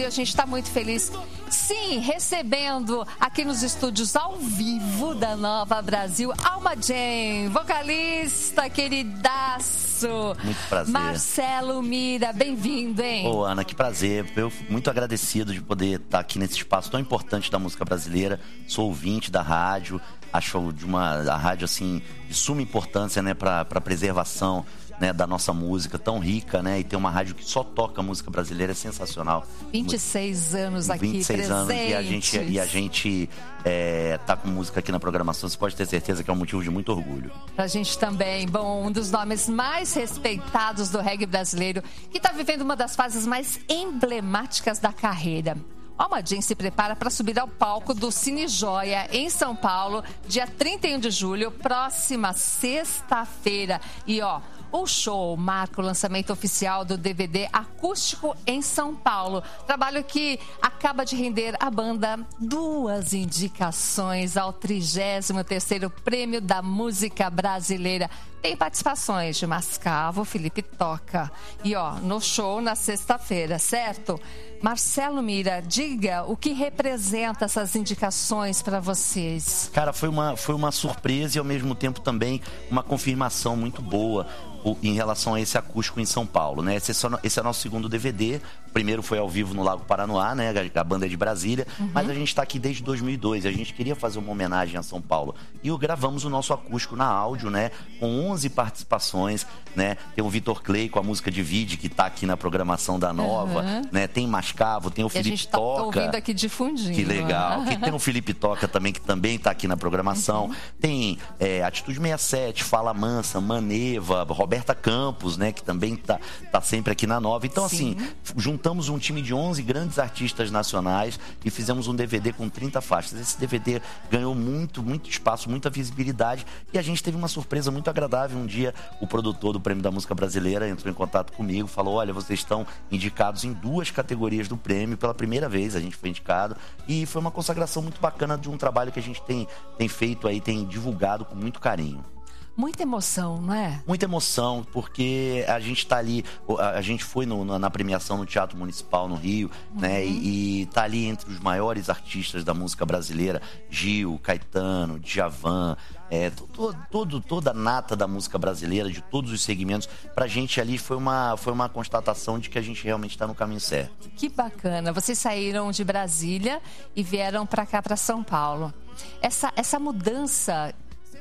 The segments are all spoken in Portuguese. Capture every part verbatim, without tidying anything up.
A gente está muito feliz, sim, recebendo aqui nos estúdios ao vivo da Nova Brasil, Alma Jane, vocalista queridaço. Muito prazer. Marcelo Mira, bem-vindo, hein? Ô, Ana, que prazer. Eu fico muito agradecido de poder estar aqui nesse espaço tão importante da música brasileira. Sou ouvinte da rádio, acho de uma a rádio assim de suma importância, né, para para preservação, né, da nossa música tão rica, né? E ter uma rádio que só toca música brasileira é sensacional. vinte e seis anos aqui, vinte e seis presentes. anos e a gente, e a gente é, tá com música aqui na programação. Você pode ter certeza que é um motivo de muito orgulho. Pra gente também. Bom, um dos nomes mais respeitados do reggae brasileiro, que tá vivendo uma das fases mais emblemáticas da carreira. Alma Jane se prepara para subir ao palco do Cine Joia, em São Paulo, dia trinta e um de julho, próxima sexta-feira. E, ó, o show marca o lançamento oficial do D V D Acústico em São Paulo. Trabalho que acaba de render à banda duas indicações ao trigésimo terceiro Prêmio da Música Brasileira. Tem participações de Mascavo, Felipe Toca. E, ó, no show na sexta-feira, certo? Marcelo Mira, diga o que representa essas indicações para vocês. Cara, foi uma, foi uma surpresa e ao mesmo tempo também uma confirmação muito boa em relação a esse acústico em São Paulo, né? Esse é, só, esse é o nosso segundo D V D. O primeiro foi ao vivo no Lago Paranoá, né? A, a banda é de Brasília. Uhum. Mas a gente está aqui desde dois mil e dois. A gente queria fazer uma homenagem a São Paulo. E gravamos o nosso acústico na áudio, né? Com onze participações, né? Tem o Vitor Clay com a música de Vide, que está aqui na programação da Nova, uhum. né? Tem Mascavo, tem o e Felipe a gente tá Toca. Ouvindo aqui difundinho. Que legal. Que tem o Felipe Toca também, que também está aqui na programação. Uhum. Tem é, Atitude sessenta e sete, Fala Mansa, Maneva, Roberta Campos, né, que também tá, tá sempre aqui na Nova. Então, Sim. assim, juntamos um time de onze grandes artistas nacionais e fizemos um D V D com trinta faixas. Esse D V D ganhou muito, muito espaço, muita visibilidade e a gente teve uma surpresa muito agradável. Um dia, o produtor do Prêmio da Música Brasileira entrou em contato comigo, falou, olha, vocês estão indicados em duas categorias do prêmio, pela primeira vez a gente foi indicado e foi uma consagração muito bacana de um trabalho que a gente tem, tem feito aí, tem divulgado com muito carinho. Muita emoção, não é? Muita emoção, porque a gente tá ali, a gente foi no, na premiação no Teatro Municipal no Rio, uhum. né? E, e tá ali entre os maiores artistas da música brasileira, Gil, Caetano, Djavan, é, todo, todo, toda a nata da música brasileira, de todos os segmentos. Pra gente ali foi uma, foi uma constatação de que a gente realmente tá no caminho certo. Que bacana, vocês saíram de Brasília e vieram pra cá, pra São Paulo. Essa, essa mudança...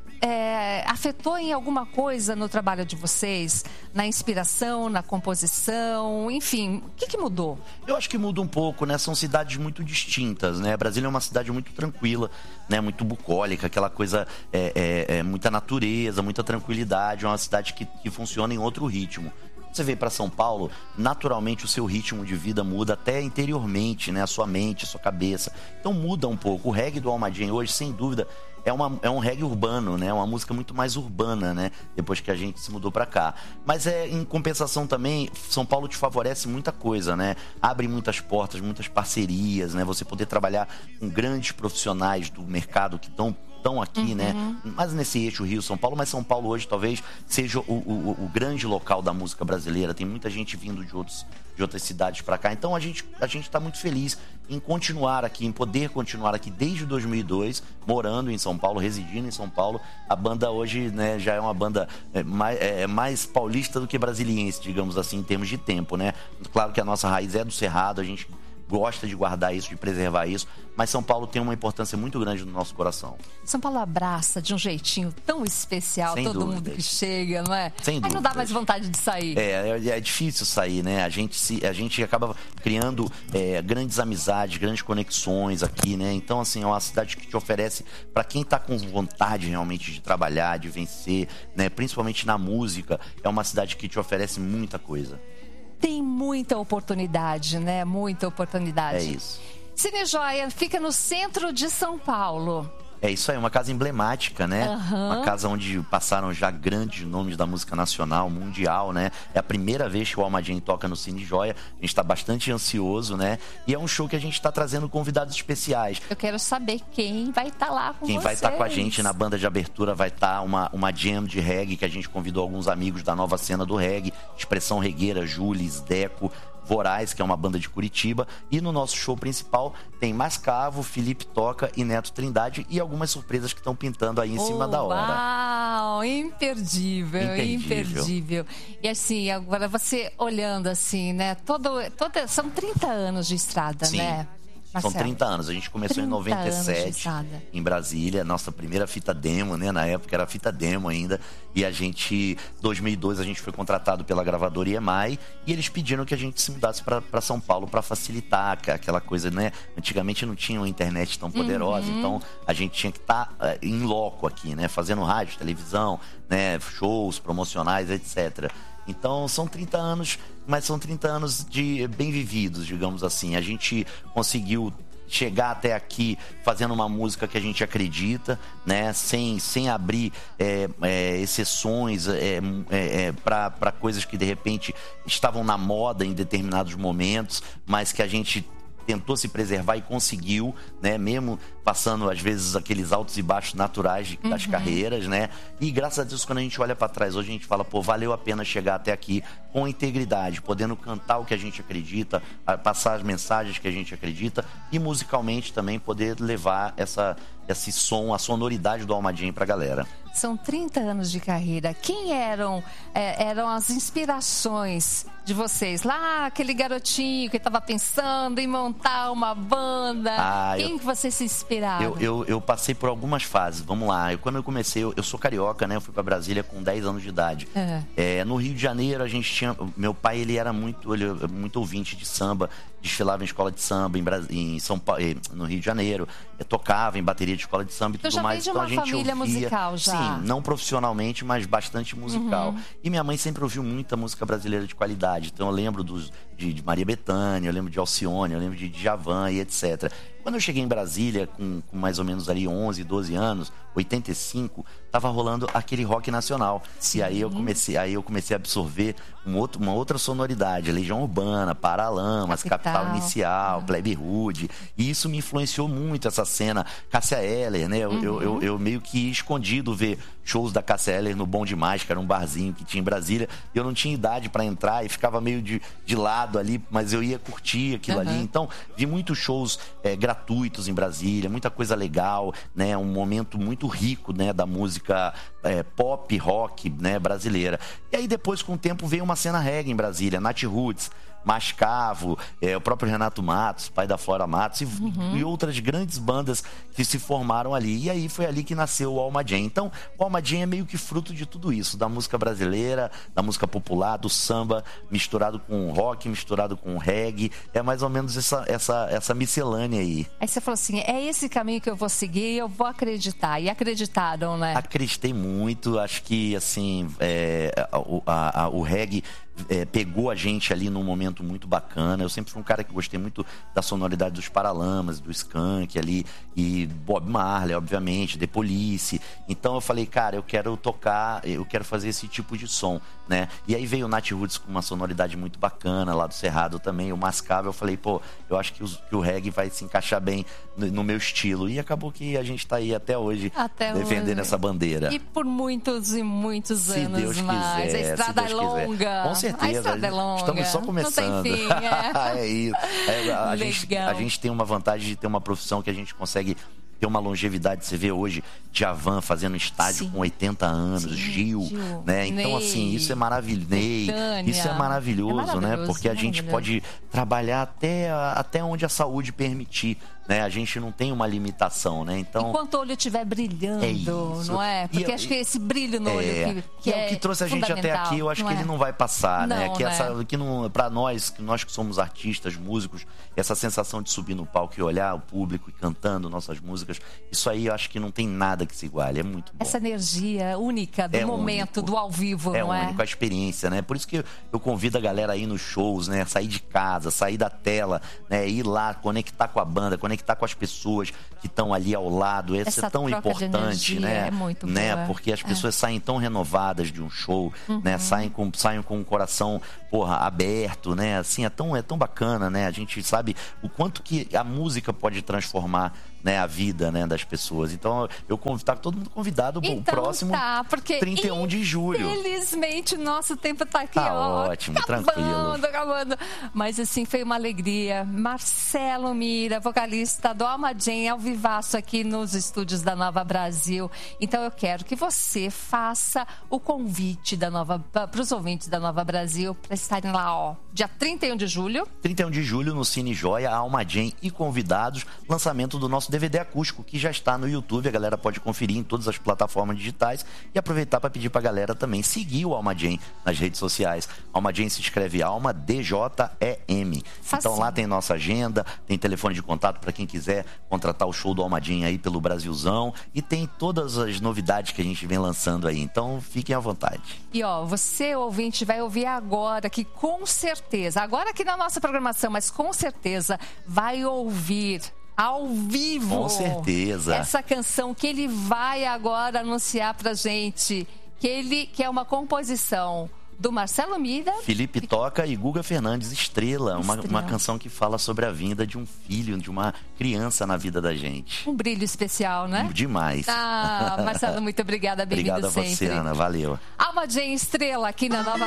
É, afetou em alguma coisa no trabalho de vocês? Na inspiração, na composição, enfim, o que, que mudou? Eu acho que muda um pouco, né? São cidades muito distintas, né? Brasília é uma cidade muito tranquila, né? Muito bucólica, aquela coisa, é, é, é, muita natureza, muita tranquilidade, é uma cidade que, que funciona em outro ritmo. Você veio para São Paulo, naturalmente o seu ritmo de vida muda até interiormente, né? A sua mente, a sua cabeça. Então muda um pouco. O reggae do Alma Jane hoje, sem dúvida, é, uma, é um reggae urbano, né? Uma música muito mais urbana, né? Depois que a gente se mudou para cá. Mas é, em compensação também, São Paulo te favorece muita coisa, né? Abre muitas portas, muitas parcerias, né? Você poder trabalhar com grandes profissionais do mercado que estão estão aqui, uhum. né? Mas nesse eixo Rio-São Paulo, mas São Paulo hoje talvez seja o, o, o grande local da música brasileira. Tem muita gente vindo de, outros, de outras cidades para cá. Então a gente a gente está muito feliz em continuar aqui, em poder continuar aqui desde dois mil e dois, morando em São Paulo, residindo em São Paulo. A banda hoje, né, já é uma banda é, mais, é, mais paulista do que brasiliense, digamos assim, em termos de tempo, né? Claro que a nossa raiz é do Cerrado, a gente gosta de guardar isso, de preservar isso, mas São Paulo tem uma importância muito grande no nosso coração. São Paulo abraça de um jeitinho tão especial Sem todo dúvidas. Mundo que chega, não é? Sem Aí não dá mais vontade de sair. É, é, é difícil sair, né? A gente, se, a gente acaba criando é, grandes amizades, grandes conexões aqui, né? Então, assim, é uma cidade que te oferece, para quem tá com vontade realmente de trabalhar, de vencer, né? Principalmente na música, é uma cidade que te oferece muita coisa. Tem muita oportunidade, né? Muita oportunidade. É isso. Cine Joia fica no centro de São Paulo. É isso aí, uma casa emblemática, né? Uhum. Uma casa onde passaram já grandes nomes da música nacional, mundial, né? É a primeira vez que o Alma Jane toca no Cine Joia. A gente tá bastante ansioso, né? E é um show que a gente tá trazendo convidados especiais. Eu quero saber quem vai estar tá lá com quem vocês. Quem vai estar tá com a gente na banda de abertura vai estar tá uma, uma jam de reggae, que a gente convidou alguns amigos da nova cena do reggae. Expressão Regueira, Jules, Deco. Voraz, que é uma banda de Curitiba. E no nosso show principal tem Mascavo, Felipe Toca e Neto Trindade. E algumas surpresas que estão pintando aí em cima oh, da hora. Uau, imperdível, imperdível, imperdível. E assim, agora você olhando assim, né? Todo, todo, são trinta anos de estrada, Sim. né? Marcelo. São trinta anos. A gente começou em noventa e sete, em Brasília. Nossa primeira fita demo, né? Na época era fita demo ainda. E a gente, em dois mil e dois, a gente foi contratado pela gravadora I E M A I. E eles pediram que a gente se mudasse para São Paulo para facilitar aquela coisa, né? Antigamente não tinha uma internet tão poderosa. Uhum. Então a gente tinha que estar tá, uh, em loco aqui, né? Fazendo rádio, televisão, né? Shows promocionais, etcétera. Então são trinta anos, mas são trinta anos de bem vividos, digamos assim. A gente conseguiu chegar até aqui fazendo uma música que a gente acredita, né? Sem, sem abrir é, é, exceções é, é, para coisas que de repente estavam na moda em determinados momentos, mas que a gente tentou se preservar e conseguiu, né? Mesmo passando, às vezes, aqueles altos e baixos naturais das uhum. carreiras, né? E, graças a Deus, quando a gente olha para trás, hoje a gente fala, pô, valeu a pena chegar até aqui com integridade, podendo cantar o que a gente acredita, passar as mensagens que a gente acredita e, musicalmente, também poder levar essa, esse som, a sonoridade do Alma Jam pra galera. São trinta anos de carreira. Quem eram, é, eram as inspirações de vocês? Lá, aquele garotinho que estava pensando em montar uma banda. Ah, Quem eu, que você se inspirava? Eu, eu, eu passei por algumas fases. Vamos lá. Eu, quando eu comecei, eu, eu sou carioca, né? Eu fui para Brasília com dez anos de idade. É. É, no Rio de Janeiro, a gente tinha... Meu pai, ele era muito, ele, muito ouvinte de samba. Desfilava em escola de samba em, em São Paulo, no Rio de Janeiro. Eu tocava em bateria de escola de samba e então, tudo mais. Então já vem de uma família ouvia, musical já. Sim, não profissionalmente, mas bastante musical. Uhum. E minha mãe sempre ouviu muita música brasileira de qualidade. Então eu lembro dos, de, de Maria Bethânia, eu lembro de Alcione, eu lembro de Djavan e etcétera. Quando eu cheguei em Brasília, com, com mais ou menos ali onze, doze anos, oitenta e cinco, tava rolando aquele rock nacional. Sim. E aí eu comecei, aí eu comecei a absorver um outro, uma outra sonoridade, Legião Urbana, Paralamas, Capital, Capital Inicial, uhum. Plebe Rude. E isso me influenciou muito, essa cena. Cássia Eller, né? Eu, uhum. eu, eu, eu meio que ia escondido ver shows da Cássia Eller no Bom Demais, que era um barzinho que tinha em Brasília. E eu não tinha idade para entrar e ficava meio de, de lado ali, mas eu ia curtir aquilo uhum. ali. Então, vi muitos shows é, gratuitos em Brasília, muita coisa legal, né? Um momento muito rico, né? Da música é, pop, rock, né? Brasileira. E aí depois, com o tempo, veio uma cena reggae em Brasília, Nath Roots, Mascavo, é, o próprio Renato Matos, pai da Flora Matos e, uhum. e outras grandes bandas que se formaram ali. E aí foi ali que nasceu o Alma Jam. Então, o Alma Jam é meio que fruto de tudo isso, da música brasileira, da música popular, do samba, misturado com rock, misturado com reggae. É mais ou menos essa, essa, essa miscelânea aí. Aí você falou assim, é esse caminho que eu vou seguir, eu vou acreditar. E acreditaram, né? Acreditei muito, acho que, assim, é, a, a, a, o reggae É, pegou a gente ali num momento muito bacana. Eu sempre fui um cara que gostei muito da sonoridade dos Paralamas, do Skank ali, e Bob Marley, obviamente, The Police. Então eu falei, cara, eu quero tocar, eu quero fazer esse tipo de som, né? E aí veio o Nath Roots com uma sonoridade muito bacana, lá do Cerrado também, o Mascavo. Eu falei, pô, eu acho que o, que o reggae vai se encaixar bem no, no meu estilo. E acabou que a gente tá aí até hoje, até defendendo hoje. Essa bandeira. E por muitos e muitos se anos Deus mais. Quiser, a estrada é longa. Com certeza. A estrada é longa. Estamos só começando. Não tem fim, é. É isso. É, a, gente, a gente tem uma vantagem de ter uma profissão que a gente consegue ter uma longevidade. Você vê hoje Djavan fazendo estádio Sim. com oitenta anos, Sim, Gil, Gil, né? Então, Ney, assim, isso é maravilhoso. Isso é maravilhoso, é maravilhoso, né? Porque a gente pode trabalhar até, até onde a saúde permitir. Né? A gente não tem uma limitação, né? Então, enquanto o olho estiver brilhando, é isso. Não é? Porque e, acho que esse brilho no é, olho que, que é, é o que trouxe a gente até aqui, eu acho que é? ele não vai passar, não, né? Que né? essa, que não, pra nós, que nós que somos artistas, músicos, essa sensação de subir no palco e olhar o público e cantando nossas músicas, isso aí eu acho que não tem nada que se iguale, é muito bom. Essa energia única do é momento, único. do ao vivo, é não é? É único, a experiência, né? Por isso que eu, eu convido a galera a ir nos shows, né? Sair de casa, sair da tela, né? Ir lá, conectar com a banda, conectar com as pessoas que estão ali ao lado. Isso Essa é tão importante, né? É muito né? boa. Porque as pessoas é. saem tão renovadas de um show, uhum. né? Saem com, saem com o coração, porra, aberto, né? Assim, é tão, é tão bacana, né? A gente sabe o quanto que a música pode transformar né, a vida, né, das pessoas. Então, eu convido, tá todo mundo convidado pro então, próximo tá, porque trinta e um de julho. Infelizmente, o nosso tempo tá aqui, Tá ó. ótimo, acabando, tranquilo. acabando. Mas, assim, foi uma alegria. Marcelo Mira, vocalista do Alma Jane, ao vivaço aqui nos estúdios da Nova Brasil. Então, eu quero que você faça o convite da Nova, para os ouvintes da Nova Brasil, para estarem lá, ó, dia trinta e um de julho. trinta e um de julho, no Cine Joia, Alma Jane e convidados, lançamento do nosso D V D acústico, que já está no YouTube, a galera pode conferir em todas as plataformas digitais e aproveitar para pedir para a galera também seguir o Alma Jane nas redes sociais. Alma Jane se escreve Alma D J E M. Então lá tem nossa agenda, tem telefone de contato para quem quiser contratar o show do Alma Jane aí pelo Brasilzão e tem todas as novidades que a gente vem lançando aí. Então fiquem à vontade. E ó, você ouvinte vai ouvir agora que com certeza, agora aqui na nossa programação, mas com certeza vai ouvir ao vivo. Com certeza. Essa canção que ele vai agora anunciar pra gente, que ele que é uma composição do Marcelo Mira, Felipe Toca e Guga Fernandes, Estrela, uma, Estrela. uma canção que fala sobre a vinda de um filho, de uma criança na vida da gente. Um brilho especial, né? Demais. Ah, Marcelo, muito obrigada, bem-vindo Obrigada a sempre. você, Ana, valeu. Alma Jane, Estrela, aqui na Nova